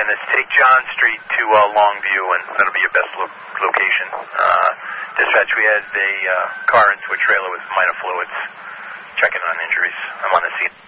and it's take John Street to Longview, and that'll be your best location. Dispatch, we had a car into a trailer with minor fluids, checking on injuries. I'm on the scene.